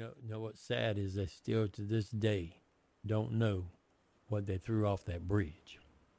know what's sad is they still to this day don't know what they threw off that bridge.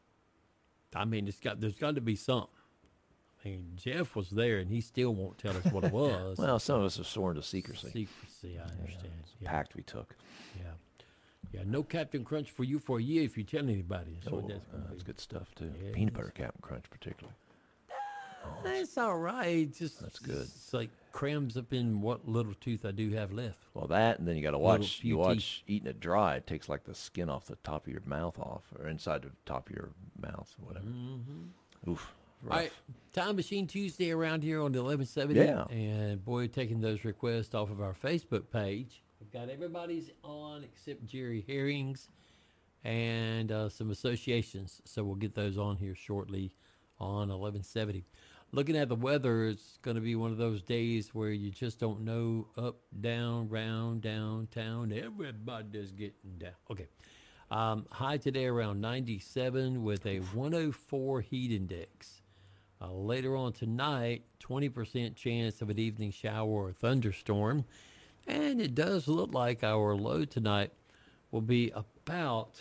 I mean, there's got to be something. I mean, Jeff was there, and he still won't tell us what it was. Well, some of us are sworn to secrecy. Secrecy, I understand. It's a pact we took. Yeah. No Captain Crunch for you for a year if you tell anybody. So That's good stuff, too. Yeah, Peanut butter Captain Crunch, particularly. That's all right. That's good. It's like crams up in what little tooth I do have left. Well, that, and then you got to watch. You watch eating it dry. It takes like the skin off the top of your mouth off, or inside the top of your mouth, or whatever. Mm-hmm. Oof. Rough. All right, Time Machine Tuesday around here on the 1170. Yeah. And boy, taking those requests off of our Facebook page. We've got everybody's on except Jerry Herring's and some associations. So we'll get those on here shortly on 1170. Looking at the weather, it's going to be one of those days where you just don't know up, down, round, downtown. Everybody's getting down. Okay. High today around 97 with a 104 heat index. Later on tonight, 20% chance of an evening shower or thunderstorm. And it does look like our low tonight will be about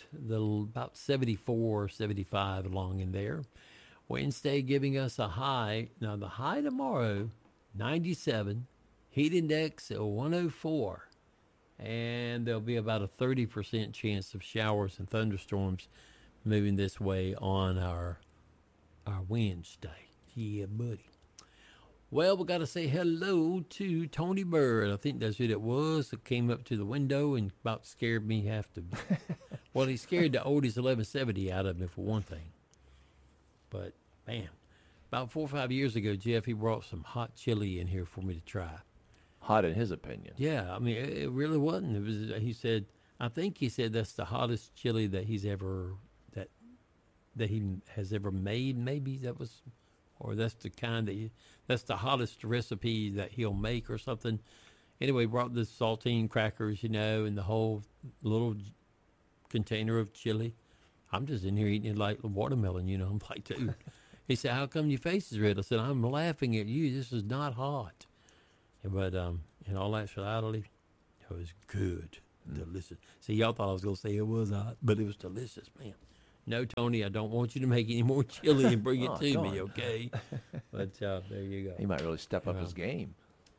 74, 75 along in there. Wednesday giving us a high. Now the high tomorrow, 97, heat index at 104. And there'll be about a 30% chance of showers and thunderstorms moving this way on our Wednesday. Yeah, buddy. Well, we got to say hello to Tony Bird. I think that's who it was that came up to the window and about scared me half to. Well, he scared the oldies 1170 out of me for one thing. But, man, about 4 or 5 years ago, Jeff, he brought some hot chili in here for me to try. Hot in his opinion. Yeah, I mean, it really wasn't. It was. He said, I think he said that's the hottest chili that he's ever that he has ever made. Maybe that was, or that's the kind that's the hottest recipe that he'll make or something. Anyway, brought the saltine crackers, and the whole little container of chili. I'm just in here eating it like watermelon, I'm like, dude. He said, how come your face is red? I said, I'm laughing at you. This is not hot. But in all actuality, it was good, delicious. See, y'all thought I was going to say it was hot, but it was delicious, man. No, Tony, I don't want you to make any more chili and bring it to me, okay? But there you go. He might really step up his game.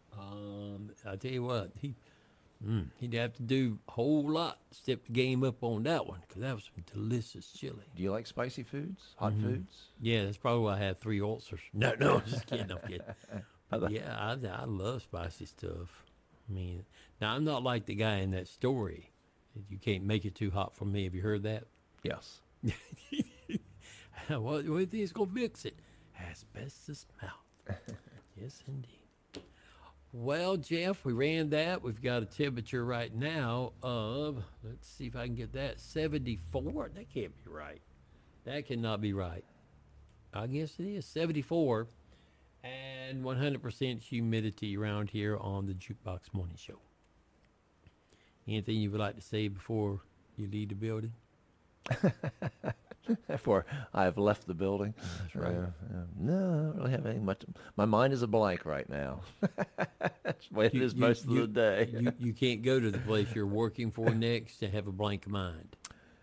I tell you what, he'd have to do a whole lot to step the game up on that one, because that was some delicious chili. Do you like spicy foods, hot foods? Yeah, that's probably why I had 3 ulcers. No, I'm just kidding. I'm kidding. Yeah, I love spicy stuff. I mean, now I'm not like the guy in that story. You can't make it too hot for me. Have you heard that? Yes. What do you think is going to fix it? Asbestos mouth. Yes, indeed. Well, Jeff, we ran that. We've got a temperature right now of, let's see if I can get that, 74. That can't be right. That cannot be right. I guess it is 74. And 100% humidity around here on the Jukebox Morning Show. Anything you would like to say before you leave the building? Before I've left the building. That's right. No, I don't really have anything much. My mind is a blank right now. That's the way it is most of the day. You can't go to the place you're working for next to have a blank mind.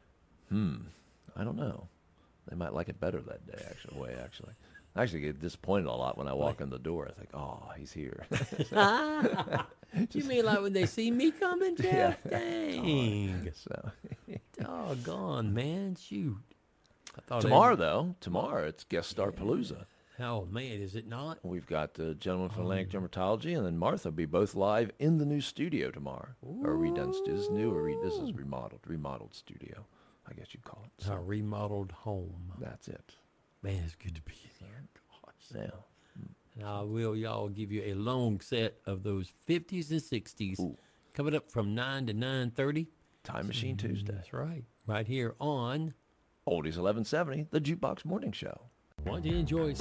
I don't know. They might like it better that day, actually. I actually get disappointed a lot when I walk in the door. I think, oh, he's here. You mean like when they see me coming, Jeff? Yeah. Dang. So. Doggone, man. Shoot. Tomorrow it's Guest Star Palooza. Oh, man, is it not? We've got the gentleman from Atlantic Dermatology, and then Martha will be both live in the new studio tomorrow. Ooh. Or redone. This is new, or this is remodeled studio, I guess you'd call it. So. A remodeled home. That's it. Man, it's good to be here. Gosh. Yeah. And I will, y'all, give you a long set of those 50s and 60s. Ooh. Coming up from 9 to 9:30. Time Machine Tuesday. That's right. Right here on Oldies 1170, the Jukebox Morning Show. Want to enjoy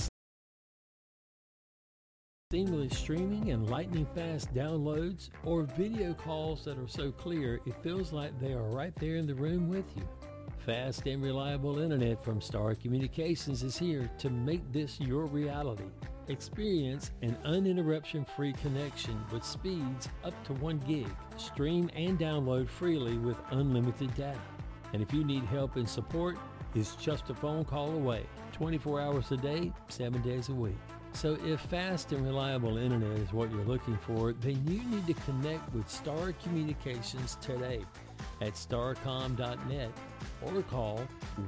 seamless streaming and lightning fast downloads or video calls that are so clear it feels like they are right there in the room with you? Fast and reliable internet from Star Communications is here to make this your reality. Experience an uninterruption-free connection with speeds up to 1 gig. Stream and download freely with unlimited data. And if you need help and support, it's just a phone call away. 24 hours a day, 7 days a week. So if fast and reliable internet is what you're looking for, then you need to connect with Star Communications today at starcom.net or call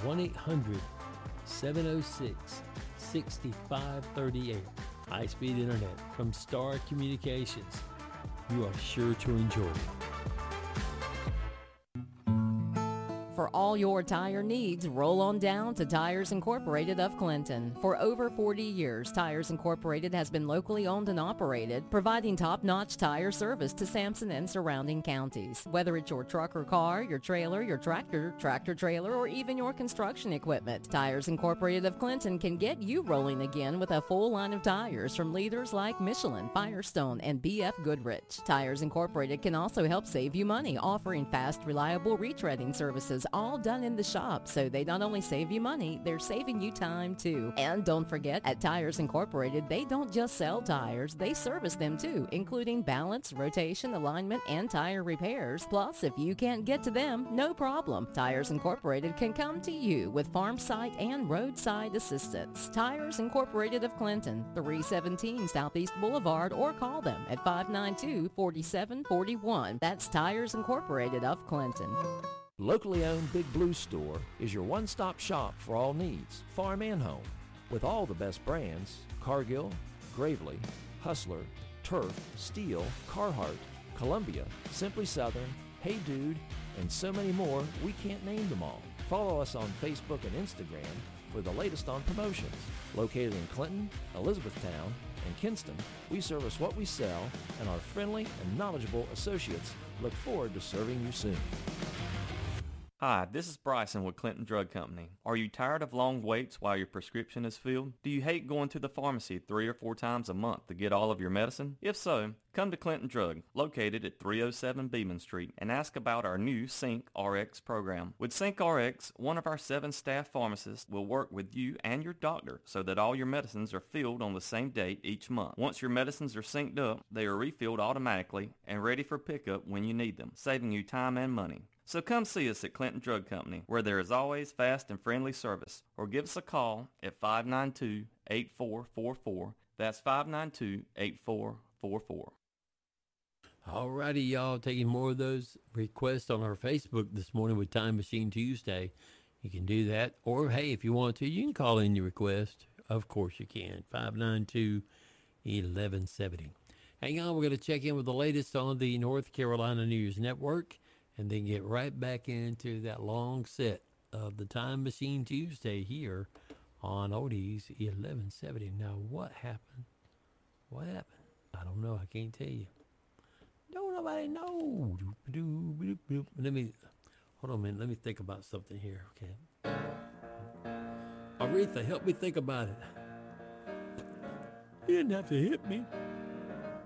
1-800-706-6538. High-speed internet from Star Communications. You are sure to enjoy it. For all your tire needs, roll on down to Tires Incorporated of Clinton. For over 40 years, Tires Incorporated has been locally owned and operated, providing top-notch tire service to Sampson and surrounding counties. Whether it's your truck or car, your trailer, your tractor, tractor-trailer, or even your construction equipment, Tires Incorporated of Clinton can get you rolling again with a full line of tires from leaders like Michelin, Firestone, and BF Goodrich. Tires Incorporated can also help save you money, offering fast, reliable retreading services, all done in the shop, so they not only save you money, they're saving you time too. And don't forget, at Tires Incorporated, they don't just sell tires, they service them too, including balance, rotation, alignment, and tire repairs. Plus, if you can't get to them, no problem. Tires Incorporated can come to you with farm site and roadside assistance. Tires Incorporated of Clinton, 317 Southeast Boulevard, or call them at 592-4741. That's Tires Incorporated of Clinton. Locally owned Big Blue Store is your one-stop shop for all needs, farm and home. With all the best brands, Cargill, Gravely, Hustler, Turf, Steel, Carhartt, Columbia, Simply Southern, Hey Dude, and so many more, we can't name them all. Follow us on Facebook and Instagram for the latest on promotions. Located in Clinton, Elizabethtown, and Kinston, we service what we sell, and our friendly and knowledgeable associates look forward to serving you soon. Hi, this is Bryson with Clinton Drug Company. Are you tired of long waits while your prescription is filled? Do you hate going to the pharmacy 3 or 4 times a month to get all of your medicine? If so, come to Clinton Drug, located at 307 Beeman Street, and ask about our new Sync RX program. With Sync RX, one of our 7 staff pharmacists will work with you and your doctor so that all your medicines are filled on the same date each month. Once your medicines are synced up, they are refilled automatically and ready for pickup when you need them, saving you time and money. So come see us at Clinton Drug Company, where there is always fast and friendly service, or give us a call at 592-8444. That's 592-8444. Alrighty, y'all, taking more of those requests on our Facebook this morning with Time Machine Tuesday. You can do that. Or, hey, if you want to, you can call in your request. Of course you can. 592-1170. Hang on, we're going to check in with the latest on the North Carolina News Network, and then get right back into that long set of the Time Machine Tuesday here on Oldies 1170. Now, what happened? What happened? I don't know. I can't tell you. Don't nobody know. Hold on a minute. Let me think about something here, okay? Aretha, help me think about it. You didn't have to hit me.